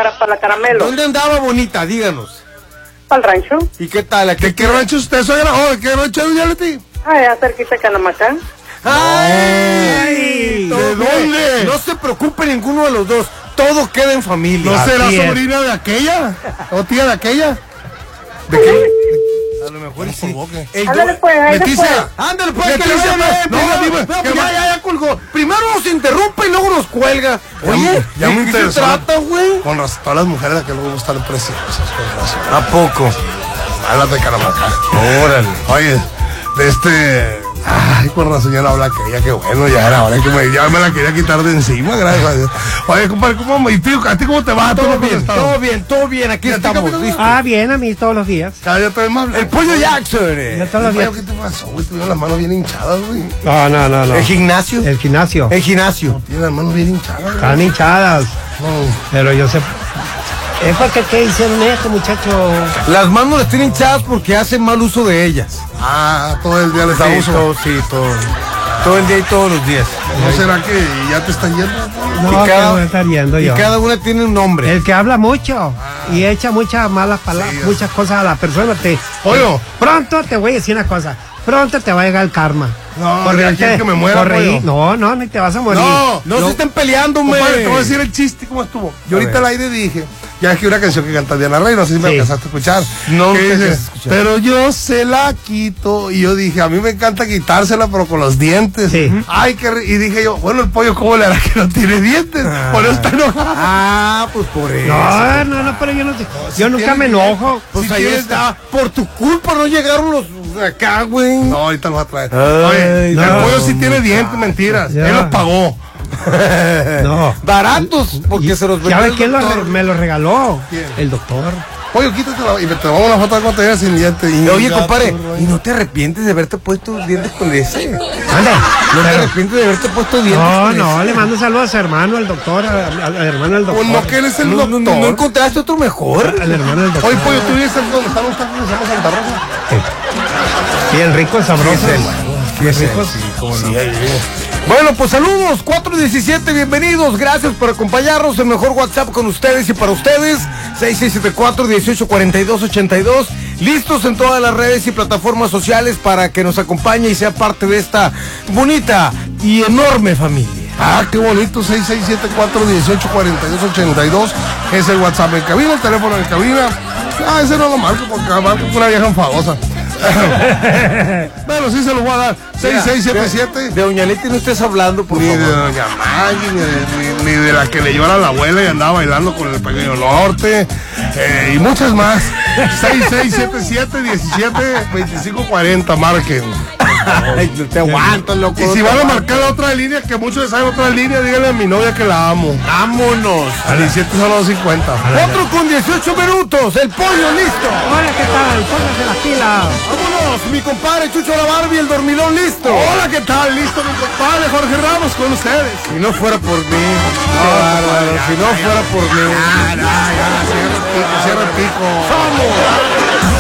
para la Caramelo. ¿Dónde andaba bonita? Díganos. Para el rancho. ¿Y qué tal? ¿De qué rancho usted, suegra? ¿De qué rancho, doña Leti? Allá cerquita de Canamacán. ¡Ay! ¿De dónde? No se preocupe ninguno de los dos. Todo queda en familia. ¿No será Así es. sobrina de aquella? ¿O tía de aquella? ¿De qué? A lo mejor sí. Ándale pues, ahí Leticia. después. Ándale pues, Leticia, que le vaya bien. no, Primero, dime, no, que pues va- ya colgó. Primero nos interrumpe y luego nos cuelga. Oye, ya me ¿de qué se interesó. trata, güey? Con razón, todas las mujeres de que luego están preciosas, con razón. ¿A poco? Hablas de Canamacán. Órale. Oye, de este... Ay, con razón ya no habla aquella, qué bueno, ya era hora que ya me la quería quitar de encima, gracias a Dios. Oye, compadre, ¿cómo me tío, a ti cómo te va? Todo bien, todo bien, aquí ¿Y a ti, estamos, capitán? listo. Ah, bien, a mí todos los días. Cada día te ves más. El pollo Jackson. Yo todos los días. ¿Qué te pasó, güey? Tuvieron las manos bien hinchadas, güey. No. ¿El gimnasio? El gimnasio. El gimnasio. Tienen las manos bien hinchadas, güey. Están hinchadas. No. Pero yo sé. Es porque ¿qué hicieron esto, muchachos? Las manos las tienen hinchadas porque hacen mal uso de ellas. Ah, todo el día les da uso. Todo el día y todos los días. ¿No será que ya te están yendo? No, Y cada- que me está riendo Y yo. cada una tiene un nombre. El que habla mucho y echa muchas malas palabras, Sí, muchas cosas a la persona. Pollo. Pronto te voy a decir una cosa. Pronto te va a llegar el karma. No, ¿ya quieres que me muera, corre, pollo? no, ni te vas a morir. No se estén peleando, hombre. Compadre, te voy a decir el chiste, ¿cómo estuvo? Yo ahorita al aire dije, ya es que una canción que canta Diana Rey, no sé si me Sí. alcanzaste a escuchar. No que te dice, alcanzaste a escuchar. pero yo se la quito. Y yo dije, a mí me encanta quitársela, pero con los dientes. Sí. Ay, y dije yo, bueno, el pollo, ¿cómo le hará que no tiene dientes? Por eso está enojado. Ah, pues por eso. No, pero yo no te, yo nunca tiene me bien. enojo. Pues Si ahí tienes- está. Por tu culpa no llegaron los acá, güey. No, ahorita los va a traer. Ay, Oye, no. el pollo sí tiene dientes, mentiras. Ya. Él los pagó. No. Baratos, porque se los vendió ¿Sabes el quién doctor. me lo regaló? ¿Quién? El doctor. Pollo, quítatela y te tomamos una foto de cuando te veas sin dientes. Oye, compadre, ¿y no te arrepientes de haberte puesto dientes con ese? Ande. ¿No te arrepientes de haberte puesto dientes con No, ese? le mando saludos a su hermano, al doctor, al hermano del doctor. Pues no, que eres el ¿No, doctor. no encontraste otro mejor? Al hermano del doctor. Oye, pollo, tú vives donde están los tacos que se llama Santa Rosa. Bien rico, sabroso. Bien ricos. Bueno, pues saludos, 417, bienvenidos, gracias por acompañarnos, el mejor WhatsApp con ustedes y para ustedes, 6674-184282, listos en todas las redes y plataformas sociales para que nos acompañe y sea parte de esta bonita y enorme familia. Ah, qué bonito, 6674-184282 es el WhatsApp en cabina, el teléfono en cabina. Ah, ese no lo marco porque marco con una vieja enfadosa. Bueno, sí se lo voy a dar. 6677. De Doña Leti no estés hablando, por Ni de favor. Doña Maggie, ni de la que le llora a la abuela y andaba bailando con el pequeño norte, y muchas más. 6677-172540, marquen. Ay, no te aguanto, loco. Y si van a marcar la otra línea, que muchos saben otra línea, díganle a mi novia que la amo. Vámonos. A 17 son los 50. 4 con 18 minutos, el pollo listo. Hola, ¿qué tal? Póngase las pilas. Vámonos, mi compadre Chucho la Barbie, el dormilón listo. Hola, ¿qué tal? Listo, mi compadre Jorge Ramos con ustedes. Si no fuera por mí, qué bárbaro, si no fuera por mí. Cierra el pico. ¡Vamos!